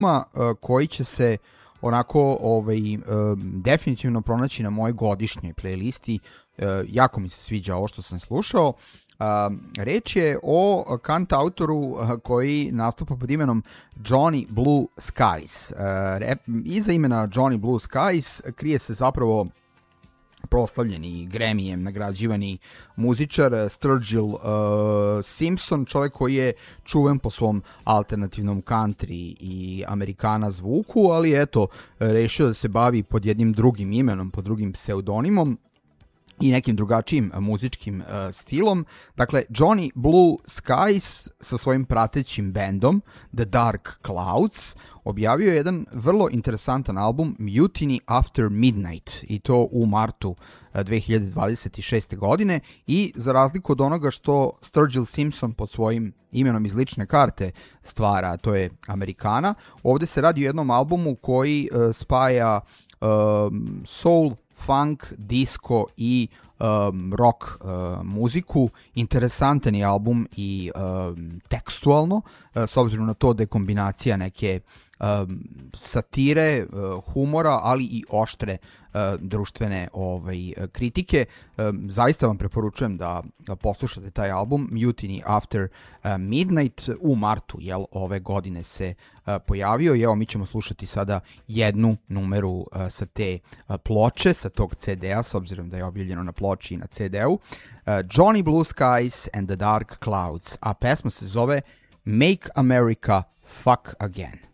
koji će se onako definitivno pronaći na mojoj godišnjoj playlisti. Jako mi se sviđa ovo što sam slušao. Reč je o kantautoru koji nastupa pod imenom Johnny Blue Skies. Iza imena Johnny Blue Skies krije se zapravo proslavljeni Grammyjem nagrađivani muzičar Sturgill Simpson, čovjek koji je čuven po svom alternativnom country i amerikana zvuku, ali eto, rešio da se bavi pod jednim drugim imenom, pod drugim pseudonimom i nekim drugačijim muzičkim stilom. Dakle, Johnny Blue Skies sa svojim pratećim bendom The Dark Clouds objavio je jedan vrlo interesantan album Mutiny After Midnight i to u martu 2026. godine i za razliku od onoga što Sturgill Simpson pod svojim imenom iz lične karte stvara, to je Amerikana, ovde se radi o jednom albumu koji spaja soul, funk, disco i rock muziku. Interesantan je album i tekstualno, s obzirom na to da je kombinacija neke satire, humora, ali i oštre društvene kritike. Zaista vam preporučujem da poslušate taj album Mutiny After Midnight. U martu ove godine se pojavio i evo mi ćemo slušati sada jednu numeru sa te ploče, sa tog CD-a, s obzirom da je objavljeno na ploči i na CD-u. Johnny Blue Skies and the Dark Clouds, a pesma se zove Make America Fuck Again.